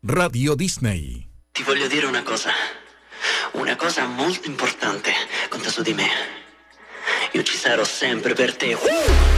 Radio Disney. Ti voglio dire una cosa molto importante. Conta su di me. Io ci sarò sempre per te.